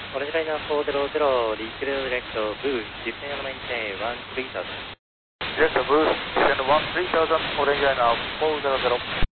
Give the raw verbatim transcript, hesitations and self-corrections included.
Orange Liner four zero zero, declare direct boost, descend and maintain one three thousand. Direct boost, descend one three thousand, Orange Liner four zero zero.